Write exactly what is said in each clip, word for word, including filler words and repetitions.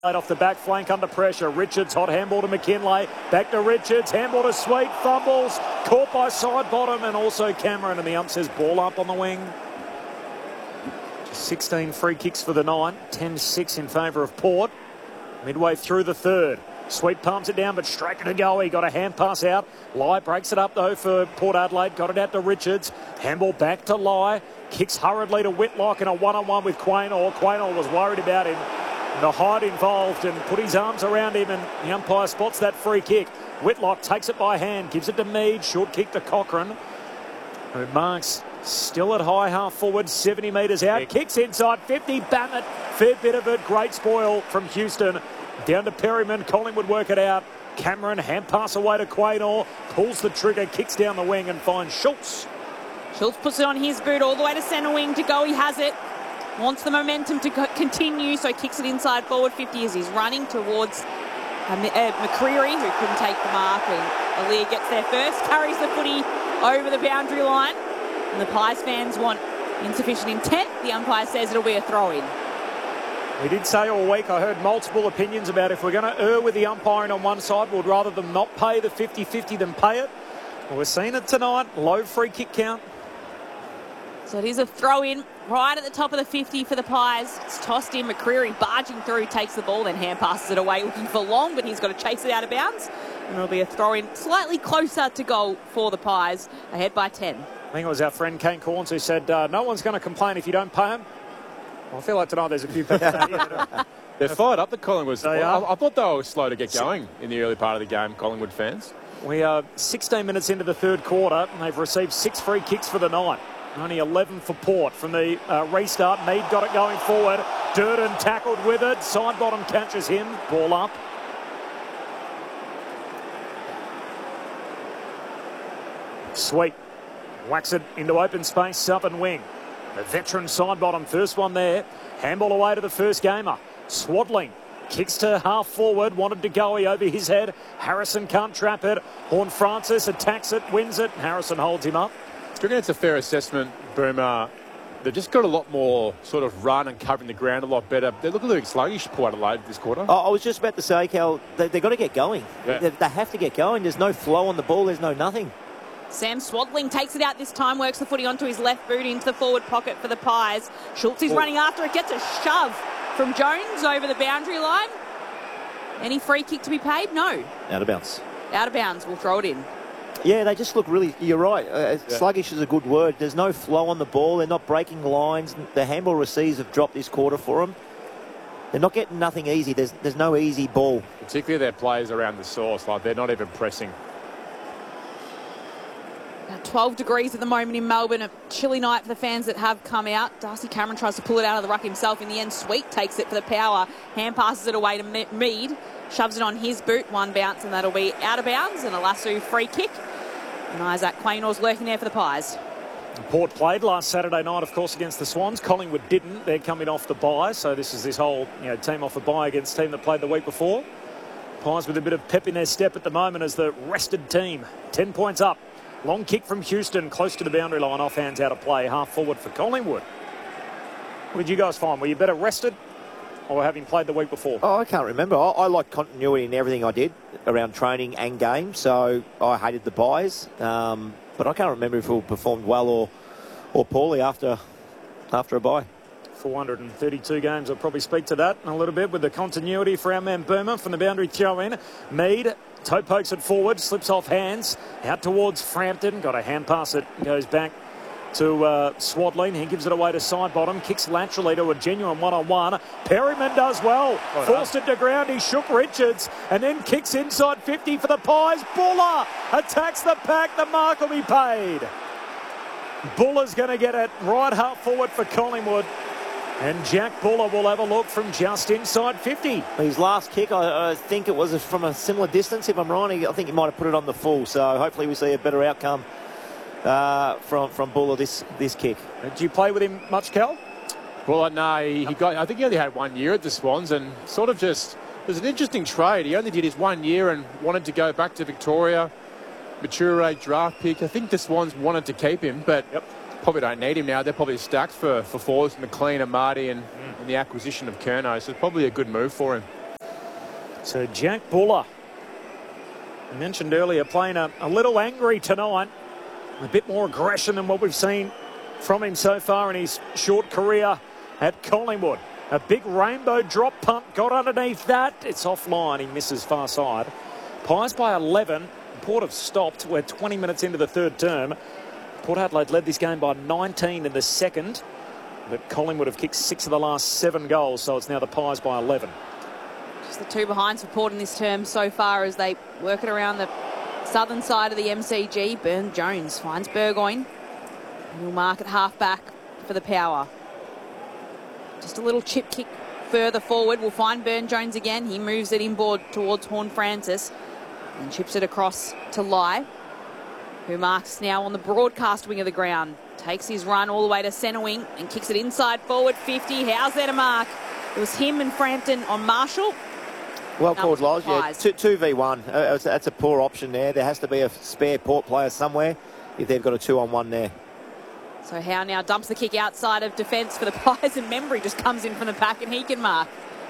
Off the back flank under pressure. Richards, hot handball to McKinlay. Back to Richards. Handball to Sweet. Fumbles. Caught by side bottom and also Cameron. And the ump says ball up on the wing. sixteen free kicks for the nine. ten six in favour of Port. Midway through the third. Sweet palms it down, but straight to go. He got a hand pass out. Lai breaks it up, though, for Port Adelaide. Got it out to Richards. Handball back to Lai. Kicks hurriedly to Whitlock in a one-on-one with Quaynor. Quaynor was worried about him. The height involved and put his arms around him, and the umpire spots that free kick. Whitlock takes it by hand, gives it to Mead. Short kick to Cochrane. And Marks still at high half forward, seventy metres out. Kicks inside fifty. Bammett, fair bit of it. Great spoil from Houston. Down to Perryman. Collingwood work it out. Cameron, hand pass away to Quaynor. Pulls the trigger, kicks down the wing and finds Schultz. Schultz puts it on his boot all the way to centre wing to go. He has it. Wants the momentum to continue, so kicks it inside forward fifty as he's running towards uh, McCreery, who couldn't take the mark, and Aliir gets there first, carries the footy over the boundary line, and the Pies fans want insufficient intent. The umpire says it'll be a throw-in. We did say all week, I heard multiple opinions about if we're going to err with the umpiring on one side, we'd rather them not pay the fifty fifty than pay it. Well, we're seeing it tonight, low free kick count. So it is a throw-in right at the top of the fifty for the Pies. It's tossed in. McCreery barging through, takes the ball, then hand passes it away looking for Long, but he's got to chase it out of bounds. And it'll be a throw-in slightly closer to goal for the Pies, ahead by ten. I think it was our friend Kane Corns who said, uh, no one's going to complain if you don't pay them. Well, I feel like tonight there's a few people. They're fired up, the Collingwood. They I, are. I thought they were slow to get going in the early part of the game, Collingwood fans. We are sixteen minutes into the third quarter, and they've received six free kicks for the night. Only eleven for Port from the uh, restart. Mead got it going forward. Durden tackled with it. Side bottom catches him. Ball up. Sweet. Whacks it into open space. Southern wing. The veteran side bottom. First one there. Handball away to the first gamer. Swaddling. Kicks to half forward. Wanted to go over his head. Harrison can't trap it. Horn Francis attacks it. Wins it. Harrison holds him up. I reckon it's a fair assessment, Boomer. They've just got a lot more sort of run and covering the ground a lot better. They look a little sluggish, Port Adelaide, this quarter. Oh, I was just about to say, Cal, they, they've got to get going. Yeah. They, they have to get going. There's no flow on the ball. There's no nothing. Sam Swaddling takes it out this time, works the footy onto his left boot into the forward pocket for the Pies. Schultz is oh. running after it, gets a shove from Jones over the boundary line. Any free kick to be paid? No. Out of bounds. Out of bounds. We'll throw it in. Yeah, they just look really, you're right, uh, yeah. sluggish is a good word. There's no flow on the ball. They're not breaking lines. The handball receives have dropped this quarter for them. They're not getting nothing easy. There's there's no easy ball. Particularly their players around the source, like they're not even pressing. About twelve degrees at the moment in Melbourne. A chilly night for the fans that have come out. Darcy Cameron tries to pull it out of the ruck himself. In the end, Sweet takes it for the power. Hand passes it away to Mead. Shoves it on his boot. One bounce and that'll be out of bounds. And a lasso free kick. And Isaac Quaynor's lurking there for the Pies. Port played last Saturday night, of course, against the Swans. Collingwood didn't. They're coming off the bye. So this is this whole you know, team off the bye against the team that played the week before. Pies with a bit of pep in their step at the moment as the rested team. Ten points up. Long kick from Houston, close to the boundary line. Off hands out of play. Half forward for Collingwood. What did you guys find? Were you better rested or having played the week before? Oh, I can't remember. I, I like continuity in everything I did around training and game, so I hated the buys. Um, but I can't remember if we performed well or or poorly after after a bye. four hundred thirty-two games. I'll probably speak to that in a little bit with the continuity for our man Burma from the boundary throw in. Mead, toe pokes it forward, slips off hands, out towards Frampton. Got a hand pass that goes back to uh, Swaddling. He gives it away to side bottom, kicks laterally to a genuine one-on-one. Perryman does well, oh, forced it to ground. He shook Richards and then kicks inside fifty for the Pies. Buller attacks the pack. The mark will be paid. Buller's going to get it right half forward for Collingwood. And Jack Buller will have a look from just inside fifty. His last kick, I, I think it was from a similar distance. If I'm right, I think he might have put it on the full. So hopefully we see a better outcome uh, from from Buller this this kick. Did you play with him much, Cal? Well, no, he, he got. I think he only had one year at the Swans, and sort of just it was an interesting trade. He only did his one year and wanted to go back to Victoria, mature age draft pick. I think the Swans wanted to keep him, but. Yep. Probably don't need him now. They're probably stacked for, for forwards, McLean and Marty, and, mm. and the acquisition of Curnow. So it's probably a good move for him. So Jack Buller, I mentioned earlier, playing a, a little angry tonight. A bit more aggression than what we've seen from him so far in his short career at Collingwood. A big rainbow drop punt, got underneath that. It's offline, he misses far side. Pies by eleven. Port have stopped. We're twenty minutes into the third term. Port Adelaide led this game by nineteen in the second, but Collingwood have kicked six of the last seven goals, so it's now the Pies by eleven. Just the two behinds for Port in this term so far as they work it around the southern side of the M C G. Burn Jones finds Burgoyne. He'll mark at half-back for the Power. Just a little chip kick further forward. We'll find Burn Jones again. He moves it inboard towards Horne-Francis and chips it across to Lai, who marks now on the broadcast wing of the ground. Takes his run all the way to centre wing and kicks it inside forward fifty. How's there to mark? It was him and Frampton on Marshall. Well called, Loz. Yeah, two v one. Uh, that's a poor option there. There has to be a spare Port player somewhere if they've got a two on one there. So Howe now dumps the kick outside of defence for the Pies, and Membry just comes in from the pack and he can mark.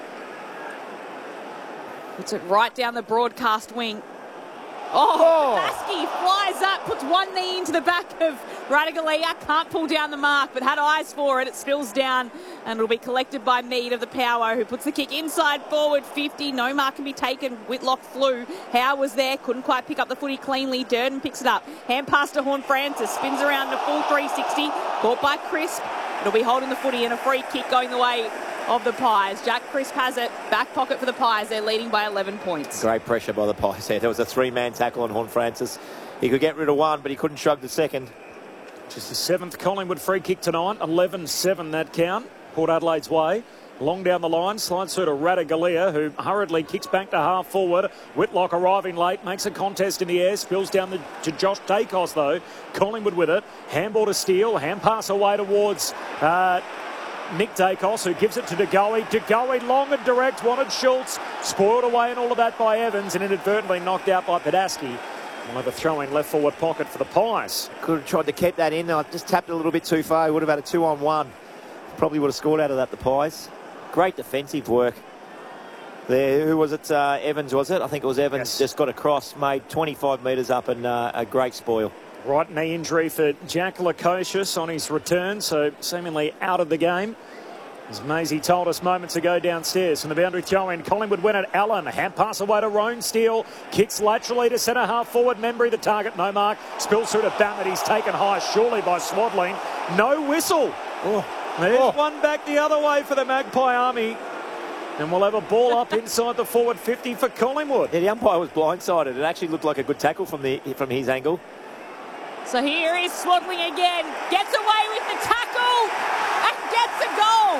Puts it right down the broadcast wing. Oh, Baskey flies up, puts one knee into the back of Ratugolea. Can't pull down the mark, but had eyes for it. It spills down and it'll be collected by Mead of the Power, who puts the kick inside forward fifty. No mark can be taken. Whitlock flew. Howe was there, couldn't quite pick up the footy cleanly. Durden picks it up. Hand pass to Horne-Francis. Spins around to full three sixty. Caught by Crisp. It'll be holding the footy and a free kick going the way of the Pies. Jack Crisp has it. Back pocket for the Pies. They're leading by eleven points. Great pressure by the Pies there. There was a three-man tackle on Horne-Francis. He could get rid of one, but he couldn't shrug the second. Just the seventh Collingwood free kick tonight. eleven seven that count. Port Adelaide's way. Long down the line, slides through to Ratugolea, who hurriedly kicks back to half forward. Whitlock arriving late, makes a contest in the air, spills down the, to Josh Dacos though. Collingwood with it. Handball to Steele, hand pass away towards uh, Nick Dacos, who gives it to De Goey. De Goey long and direct, wanted Schultz. Spoiled away and all of that by Evans and inadvertently knocked out by Padaski. We'll have a throw in left forward pocket for the Pies. Could have tried to keep that in. I just tapped it a little bit too far. He would have had a two on one. Probably would have scored out of that, the Pies. Great defensive work there. Who was it? Uh, Evans, was it? I think it was Evans. Yes. Just got across, made twenty-five metres up and uh, a great spoil. Right knee injury for Jack Lukosius on his return, so seemingly out of the game. As Maisie told us moments ago downstairs from the boundary throw in, Collingwood win it. Allen, hand pass away to Roan Steele, kicks laterally to centre half forward. Membry, the target, no mark. Spills through to Bammett. He's taken high, surely by Swadling. No whistle. Oh. There's oh. one back the other way for the Magpie Army. And we'll have a ball up inside the forward fifty for Collingwood. Yeah, the umpire was blindsided. It actually looked like a good tackle from the from his angle. So here is Swadling again. Gets away with the tackle and gets a goal.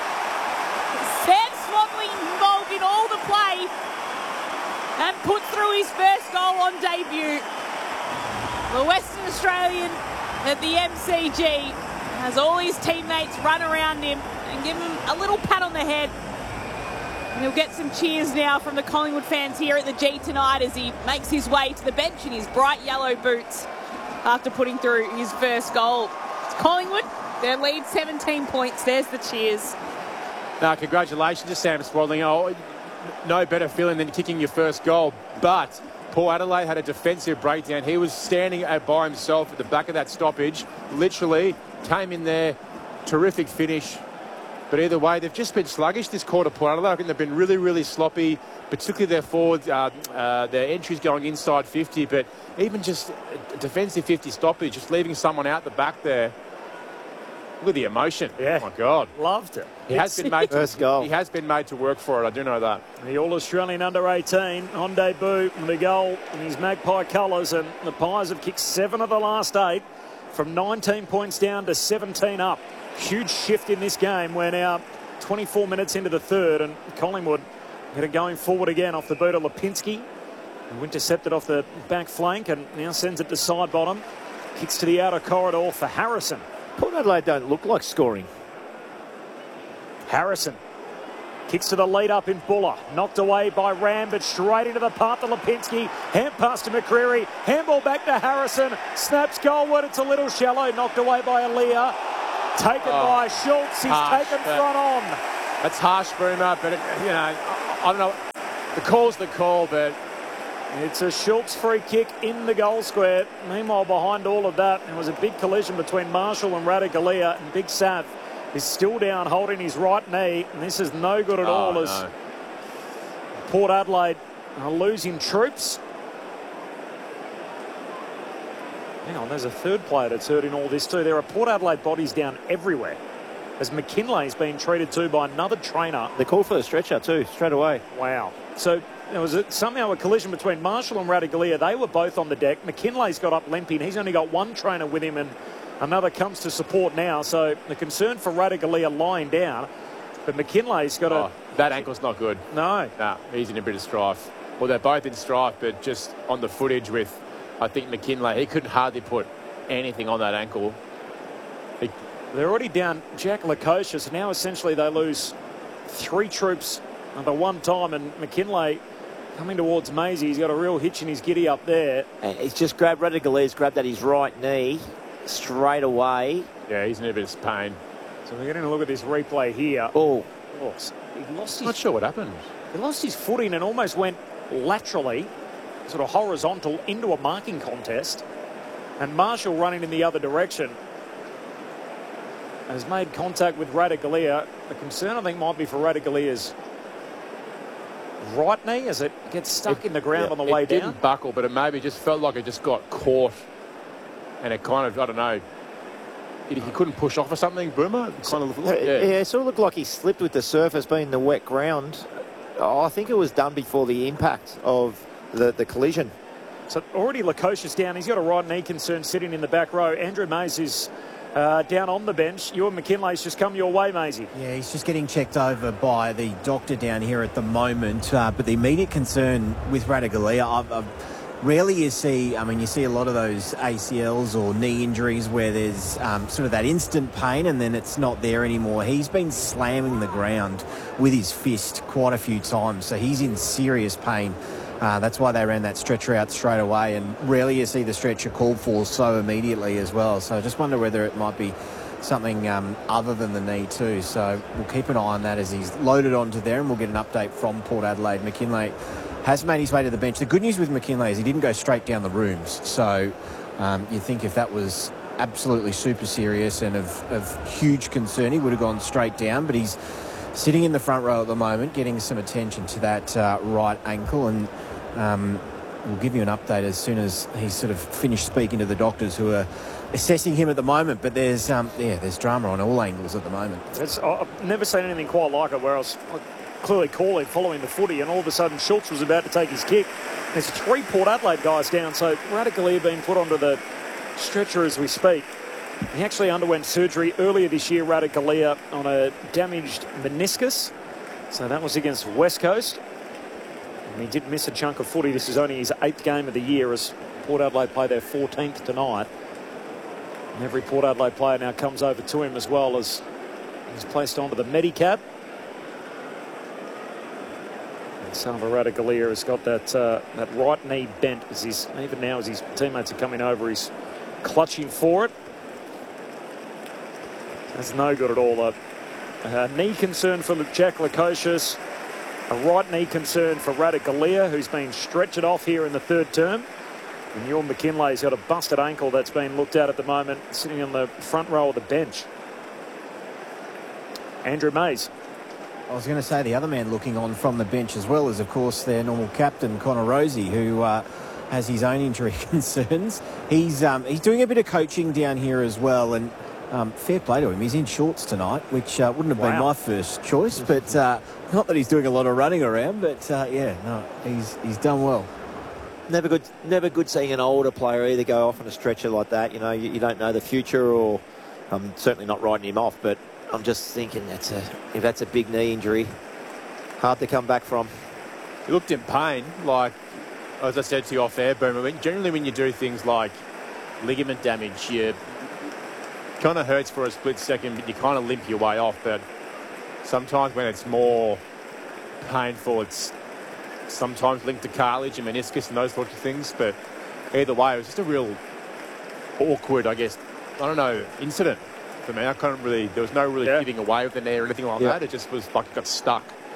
Sam Swadling involved in all the play and put through his first goal on debut. The Western Australian at the M C G has all his teammates run around him and give him a little pat on the head. And he'll get some cheers now from the Collingwood fans here at the G tonight as he makes his way to the bench in his bright yellow boots after putting through his first goal. It's Collingwood, their lead seventeen points. There's the cheers. No, congratulations to Sam Swadling. Oh, no better feeling than kicking your first goal. But Port Adelaide had a defensive breakdown. He was standing by himself at the back of that stoppage, literally came in there, terrific finish. But either way, they've just been sluggish this quarter, Port Adelaide. I think they've been really, really sloppy, particularly their forward, uh, uh, their entries going inside fifty. But even just a defensive fifty stoppage, just leaving someone out the back there. Look at the emotion. Yeah. Oh, my God. Loved it. He has been made First to, goal. He has been made to work for it. I do know that. The All-Australian under eighteen on debut with a goal in his Magpie colours, and the Pies have kicked seven of the last eight from nineteen points down to seventeen up. Huge shift in this game. We're now twenty-four minutes into the third, and Collingwood get it going forward again off the boot of Lipinski, who intercepted off the back flank and now sends it to side bottom. Kicks to the outer corridor for Harrison. Port Adelaide don't look like scoring. Harrison kicks to the lead up in Buller. Knocked away by Ram, but straight into the path to Lipinski. Hand pass to McCreary. Handball back to Harrison. Snaps goalward. It's a little shallow. Knocked away by Aaliyah. Taken oh, by Schultz. He's harsh, taken front on. That's harsh, Boomer, but, it, you know, I, I don't know. The call's the call, but it's a Schultz free kick in the goal square. Meanwhile, behind all of that, there was a big collision between Marshall and Ratugolea, and Big Sav is still down holding his right knee, and this is no good at oh, all no. as Port Adelaide are losing troops. Hang on, there's a third player that's hurt in all this too. There are Port Adelaide bodies down everywhere as McKinley's been treated to by another trainer. They called for a stretcher too, straight away. Wow. So there was a, somehow a collision between Marshall and Ratugolea. They were both on the deck. McKinley's got up limping. He's only got one trainer with him and another comes to support now. So the concern for Ratugolea lying down, but McKinley's got oh, a... that ankle's not good. No. Nah, he's in a bit of strife. Well, they're both in strife, but just on the footage with, I think, McKinley, he couldn't hardly put anything on that ankle. He, They're already down Jack Lukosius. Now essentially they lose three troops at one time, and McKinley coming towards Maisie. He's got a real hitch in his giddy up there. And he's just grabbed Radigolea's grabbed at his right knee straight away. yeah, he's in a bit of pain. So we're getting a look at this replay here. Oh, Oh, he lost I'm not his, sure what happened. he lost his footing and almost went laterally, sort of horizontal, into a marking contest. And Marshall running in the other direction has made contact with Ratugolea. The concern, I think, might be for Radigolea's right knee as it gets stuck It- in the ground yeah, on the way it down. didn't buckle, but it maybe just felt like it just got caught, and it kind of, I don't know, he, he couldn't push off or something. Boomer, it kind of, yeah. yeah. It sort of looked like he slipped with the surface being the wet ground. Oh, I think it was done before the impact of the, the collision. So already Lukosius down. He's got a right knee concern sitting in the back row. Andrew Mays is uh, down on the bench. Ewan McKinley's just come your way, Maisie. Yeah, he's just getting checked over by the doctor down here at the moment. Uh, but the immediate concern with Ratugolea, I've, I've rarely you see, I mean, you see a lot of those A C Ls or knee injuries where there's um, sort of that instant pain and then it's not there anymore. He's been slamming the ground with his fist quite a few times, so he's in serious pain. Uh, that's why they ran that stretcher out straight away, and rarely you see the stretcher called for so immediately as well. So I just wonder whether it might be something um, other than the knee too. So we'll keep an eye on that as he's loaded onto there, and we'll get an update from Port Adelaide. McKinley has made his way to the bench. The good news with McKinley is he didn't go straight down the rooms. So um, you think if that was absolutely super serious and of, of huge concern, he would have gone straight down, but he's sitting in the front row at the moment, getting some attention to that uh, right ankle, and um, we'll give you an update as soon as he's sort of finished speaking to the doctors who are assessing him at the moment. But there's um, yeah, there's drama on all angles at the moment. It's, I've never seen anything quite like it, where I was clearly calling, following the footy, and all of a sudden Schultz was about to take his kick. There's three Port Adelaide guys down, so Ratugolea being put onto the stretcher as we speak. He actually underwent surgery earlier this year, Ratugolea, on a damaged meniscus. So that was against West Coast. And he did miss a chunk of footy. This is only his eighth game of the year as Port Adelaide play their fourteenth tonight. And every Port Adelaide player now comes over to him as well as he's placed onto the Medicab. And Salva Ratugolea has got that, uh, that right knee bent as he's, even now as his teammates are coming over, he's clutching for it. That's no good at all. A, a knee concern for Jack Lukosius. A right knee concern for Ratugolea, who's been stretched off here in the third term. And Ewan McKinley's got a busted ankle that's been looked at at the moment, sitting on the front row of the bench. Andrew Mays. I was going to say the other man looking on from the bench as well is, of course, their normal captain, Connor Rosie, who uh, has his own injury concerns. He's um, he's doing a bit of coaching down here as well, and Um, fair play to him. He's in shorts tonight, which uh, wouldn't have been Wow. my first choice, but uh, not that he's doing a lot of running around, but uh, yeah, no, he's he's done well. Never good, never good seeing an older player either go off on a stretcher like that. You know, you, you don't know the future, or I'm certainly not writing him off, but I'm just thinking that's a if that's a big knee injury, hard to come back from. He looked in pain, like, as I said to you off air, Boomer. When, generally when you do things like ligament damage, you kind of hurts for a split second, but you kind of limp your way off. But sometimes when it's more painful, it's sometimes linked to cartilage and meniscus and those sorts of things. But either way, it was just a real awkward, I guess, I don't know, incident for me. I couldn't really, there was no really Yeah. giving away with the knee or anything like Yeah. that. It just was like it got stuck.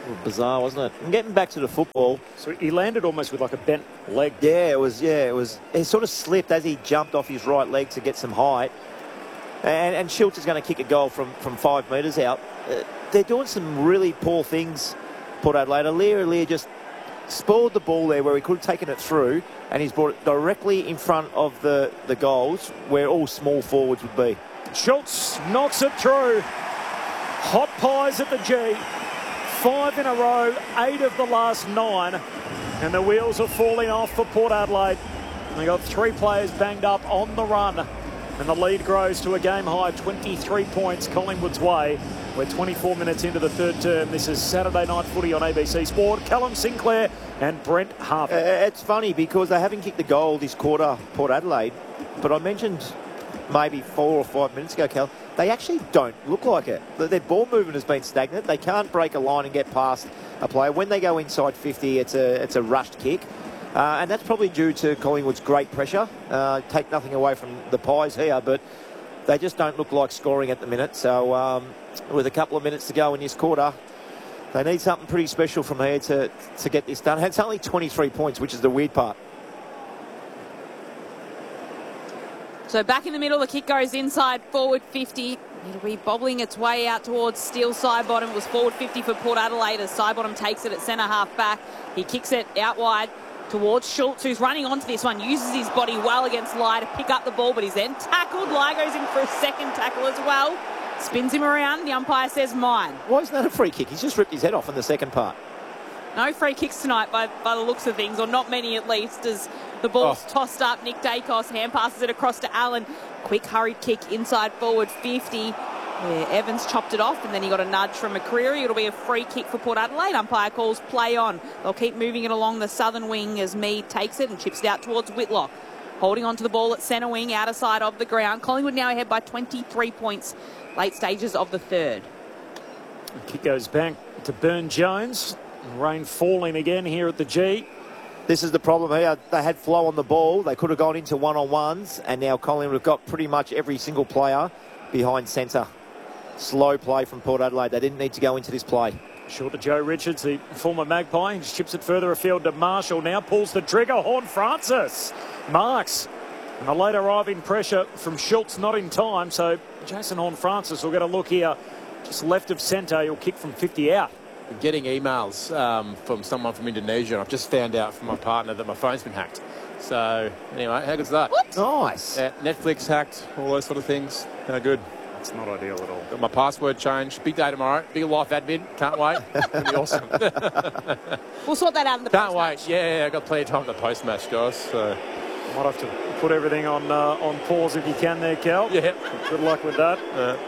Bizarre, wasn't it? And getting back to the football. So he landed almost with like a bent leg. Yeah, it was. Yeah, it was. He sort of slipped as he jumped off his right leg to get some height. And, and Schultz is going to kick a goal from, from five metres out. Uh, they're doing some really poor things, Port Adelaide. Aliir Aliir just spoiled the ball there where he could have taken it through, and he's brought it directly in front of the, the goals where all small forwards would be. Schultz knocks it through. Hot pies at the G. Five in a row, eight of the last nine. And the wheels are falling off for Port Adelaide. They got three players banged up on the run. And the lead grows to a game-high twenty-three points Collingwood's way. We're twenty-four minutes into the third term. This is Saturday Night Footy on A B C Sport. Callum Sinclair and Brent Harper. Uh, it's funny because they haven't kicked the goal this quarter, Port Adelaide. But I mentioned maybe four or five minutes ago, Cal, they actually don't look like it. Their ball movement has been stagnant. They can't break a line and get past a player. When they go inside fifty, it's a, it's a rushed kick. Uh, and that's probably due to Collingwood's great pressure. Uh, take nothing away from the Pies here, but they just don't look like scoring at the minute. So um, with a couple of minutes to go in this quarter, they need something pretty special from here to, to get this done. And it's only twenty-three points, which is the weird part. So back in the middle, the kick goes inside, forward fifty. It'll be bobbling its way out towards Steele Sidebottom. It was forward fifty for Port Adelaide as Sidebottom takes it at centre half back. He kicks it out wide towards Schultz, who's running onto this one, uses his body well against Lai to pick up the ball, but he's then tackled. Lai goes in for a second tackle as well. Spins him around. The umpire says mine. Why isn't that a free kick? He's just ripped his head off in the second part. No free kicks tonight by, by the looks of things, or not many at least, as the ball's oh. tossed up. Nick Dacos hand passes it across to Allen. Quick hurried kick inside forward fifty. Yeah, Evans chopped it off, and then he got a nudge from McCreary. It'll be a free kick for Port Adelaide. Umpire calls play on. They'll keep moving it along the southern wing as Mead takes it and chips it out towards Whitlock. Holding on to the ball at centre wing, outer side of the ground. Collingwood now ahead by twenty-three points, late stages of the third. The kick goes back to Burne-Jones. Rain falling again here at the G. This is the problem here. They had flow on the ball. They could have gone into one-on-ones, and now Collingwood have got pretty much every single player behind centre. Slow play from Port Adelaide. They didn't need to go into this play. Short to Joe Richards, the former Magpie. He just chips it further afield to Marshall. Now pulls the trigger. Horne-Francis marks. And the late arriving pressure from Schultz not in time. So Jason Horne-Francis will get a look here. Just left of centre. He'll kick from fifty out. I'm getting emails um, from someone from Indonesia, and I've just found out from my partner that my phone's been hacked. So anyway, how good's that? What? Nice. Yeah, Netflix hacked, all those sort of things. How good. It's not ideal at all. Got my password changed. Big day tomorrow. Big life admin. Can't wait. It'll be awesome. We'll sort that out in the Can't post-match. wait. Yeah, yeah, I've got plenty of time for the post-match, guys. So. Might have to put everything on uh, on pause if you can there, Cal. Yeah. Good luck with that. Uh,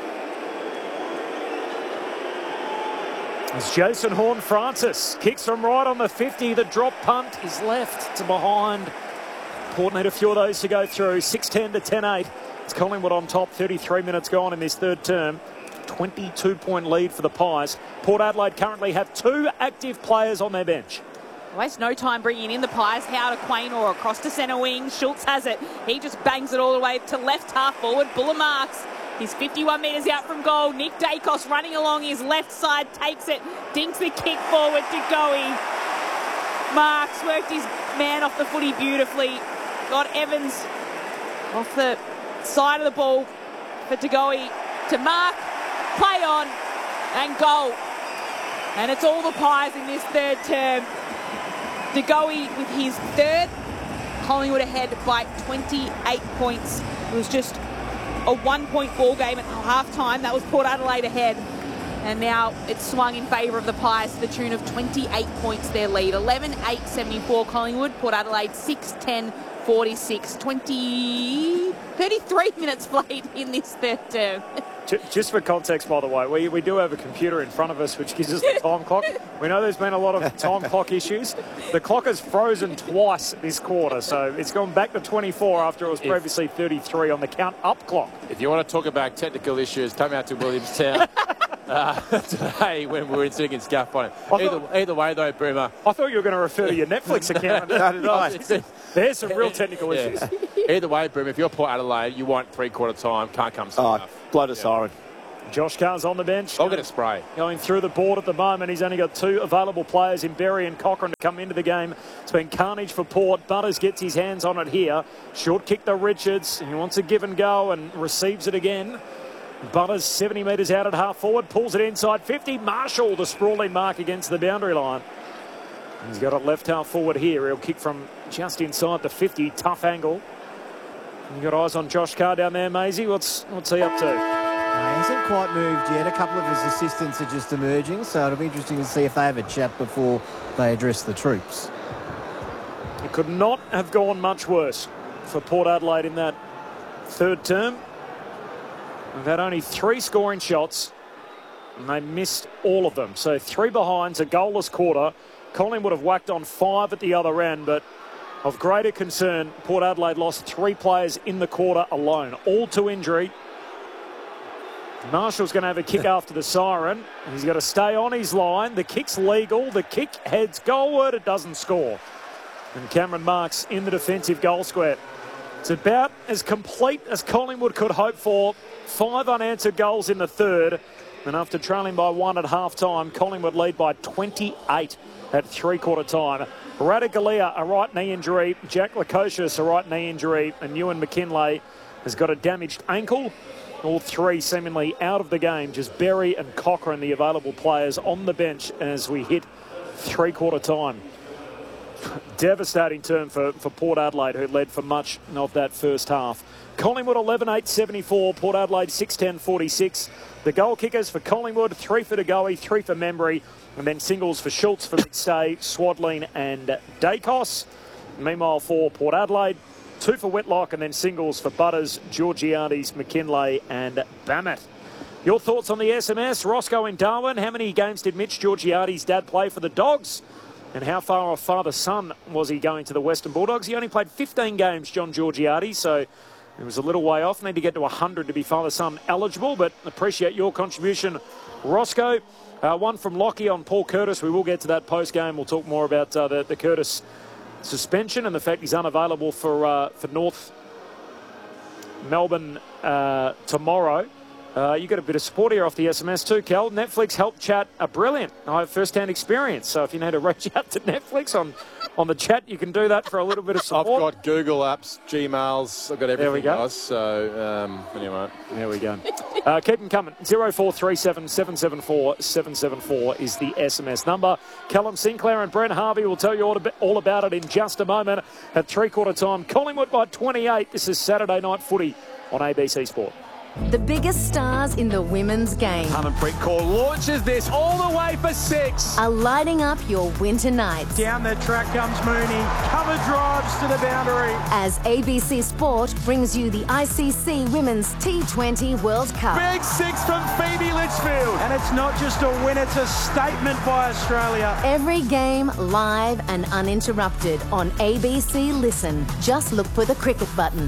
As Jason Horne-Francis kicks from right on the fifty. The drop punt is left to behind. Port need a few of those to go through. six ten to ten eight. It's Collingwood on top. thirty-three minutes gone in this third term. twenty-two point lead for the Pies. Port Adelaide currently have two active players on their bench. Waste no time bringing in the Pies. Howe to Quaynor across to centre wing. Schultz has it. He just bangs it all the way to left half forward. Buller marks. He's fifty-one metres out from goal. Nick Dacos running along his left side. Takes it. Dinks the kick forward to Goey. Marks worked his man off the footy beautifully. Got Evans off the side of the ball for DeGoey to mark, play on, and goal. And it's all the Pies in this third term. DeGoey with his third. Collingwood ahead by twenty-eight points. It was just a one-point ball game at half-time. That was Port Adelaide ahead. And now it's swung in favour of the Pies to the tune of twenty-eight points their lead. eleven eight seventy-four Collingwood. Port Adelaide six ten forty-six. twenty, thirty-three minutes played in this third term. Just for context, by the way, we, we do have a computer in front of us which gives us the time clock. We know there's been a lot of time clock issues. The clock has frozen twice this quarter, so it's gone back to twenty-four after it was previously thirty-three on the count up clock. if you want to talk about technical issues, come out to Williamstown uh, today when we were sitting in scaffolding. Either, either way, though, Boomer. I thought you were going to refer to your Netflix account. No, did I? There's some real technical issues. Yeah. Either way, Boomer, if you're Port Adelaide, you want three-quarter time, can't come soon Oh, enough. blow the Yeah. siren. Josh Carr's on the bench. I'll get a spray. Going through the board at the moment. He's only got two available players in Berry and Cochrane to come into the game. It's been carnage for Port. Butters gets his hands on it here. Short kick to Richards. He wants a give and go and receives it again. Butters seventy metres out at half forward. Pulls it inside fifty. Marshall, the sprawling mark against the boundary line. He's got it left half forward here. He'll kick from just inside the fifty. Tough angle. You got eyes on Josh Carr down there, Maisie. What's, what's he up to? Uh, he hasn't quite moved yet. A couple of his assistants are just emerging, so it'll be interesting to see if they have a chat before they address the troops. It could not have gone much worse for Port Adelaide in that third term. They've had only three scoring shots, and they missed all of them. So three behinds, a goalless quarter. Collingwood have whacked on five at the other end, but of greater concern, Port Adelaide lost three players in the quarter alone, all to injury. Marshall's going to have a kick after the siren. He's got to stay on his line. The kick's legal. The kick heads goalward. It doesn't score. And Cameron Marks in the defensive goal square. It's about as complete as Collingwood could hope for. Five unanswered goals in the third. And after trailing by one at half-time, Collingwood lead by twenty-eight at three-quarter time. Ratugolea, a right knee injury. Jack Lukosius, a right knee injury. And Ewan McKinlay has got a damaged ankle. All three seemingly out of the game. Just Berry and Cochrane, the available players, on the bench as we hit three-quarter time. Devastating term for, for Port Adelaide, who led for much of that first half. Collingwood eleven eight seventy-four, Port Adelaide six ten forty-six. The goal kickers for Collingwood, three for DeGoey, three for Membry, and then singles for Schultz, for McStay, Swadlin and Dacos. Meanwhile for Port Adelaide, two for Whitlock, and then singles for Butters, Georgiades, McKinlay and Bammett. Your thoughts on the S M S? Roscoe in Darwin, how many games did Mitch Georgiades' dad play for the Dogs? And how far off father-son was he going to the Western Bulldogs? He only played fifteen games, John Georgiades, so it was a little way off. Need to get to one hundred to be father-son eligible, but appreciate your contribution, Roscoe. Uh, one from Lockie on Paul Curtis. We will get to that post-game. We'll talk more about uh, the, the Curtis suspension and the fact he's unavailable for, uh, for North Melbourne uh, tomorrow. Uh, you got a bit of support here off the S M S too, Kel. Netflix Help Chat are brilliant. I have first-hand experience, so if you need to reach out to Netflix on, on the chat, you can do that for a little bit of support. I've got Google Apps, Gmails, I've got everything. There we go. Else, so, um, anyway. There we go. Uh, keep them coming. zero four three seven, seven seven four, seven seven four is the S M S number. Callum Sinclair and Brent Harvey will tell you all, all about it in just a moment. At three-quarter time, Collingwood by twenty-eight. This is Saturday Night Footy on A B C Sport. The biggest stars in the women's game Harmanpreet Kaur launches this all the way for six. are lighting up your winter nights. Down the track comes Mooney. Cover drives to the boundary. As A B C Sport brings you the I C C Women's T twenty World Cup. Big six from Phoebe Litchfield. And it's not just a win, it's a statement by Australia. Every game live and uninterrupted on A B C Listen. Just look for the cricket button.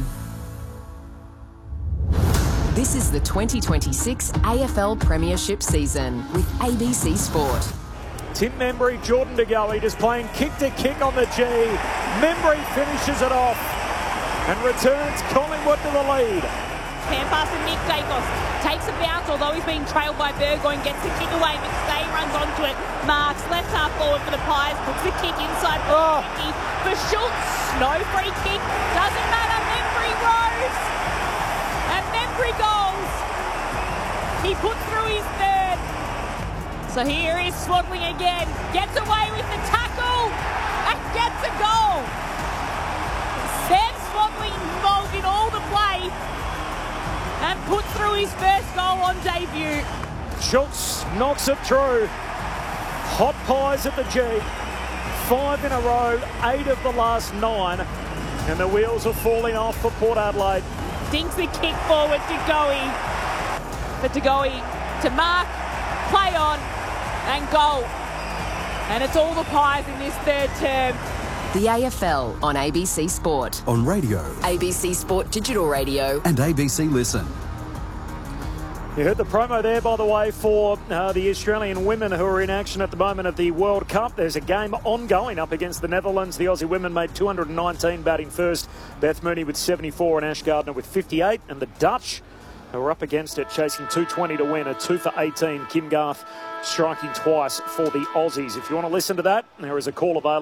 This is the twenty twenty-six A F L Premiership season with A B C Sport. Tim Membry, Jordan DeGoey just playing kick to kick on the G. Membry finishes it off and returns Collingwood to the lead. Hand pass to Nick Dacos. Takes a bounce, although he's being trailed by Burgoyne. Gets the kick away. McStay runs onto it. Marks left half forward for the Pies. Puts the kick inside for Oh. fifty. For Schultz. No free kick. Doesn't matter. Membry rose. And Membry goals. He put through his third. So here is Swadling again. Gets away with the tackle. And gets a goal. Sam Swadling involved in all the play. And put through his first goal on debut. Schultz knocks it through. Hot Pies at the G. Five in a row, eight of the last nine. And the wheels are falling off for Port Adelaide. Dinks the kick forward to Goey. But to Goey to mark, play on, and goal. And it's all the Pies in this third term. The A F L on A B C Sport. On radio A B C Sport Digital Radio. and A B C Listen. You heard the promo there, by the way, for uh, the Australian women who are in action at the moment at the World Cup. There's a game ongoing up against the Netherlands. The Aussie women made two hundred nineteen batting first. Beth Mooney with seventy-four and Ash Gardner with fifty-eight. And the Dutch who are up against it, chasing two twenty to win, a two for eighteen. Kim Garth striking twice for the Aussies. If you want to listen to that, there is a call available.